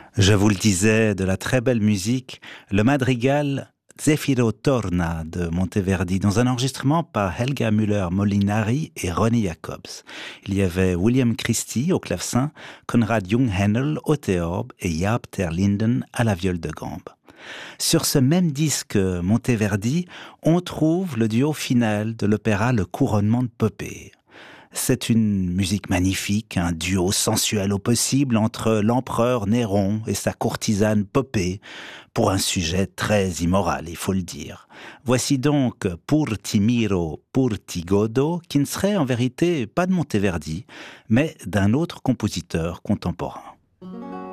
Je vous le disais, de la très belle musique, le madrigal Zefiro Torna de Monteverdi, dans un enregistrement par Helga Müller-Molinari et Ronnie Jacobs. Il y avait William Christie au clavecin, Konrad Jungheinl au théorbe et Jaap ter Linden à la viole de gambe. Sur ce même disque Monteverdi, on trouve le duo final de l'opéra Le Couronnement de Popée. C'est une musique magnifique, un duo sensuel au possible entre l'empereur Néron et sa courtisane Popée, pour un sujet très immoral, il faut le dire. Voici donc Pour ti miro, pour ti godo, qui ne serait en vérité pas de Monteverdi, mais d'un autre compositeur contemporain.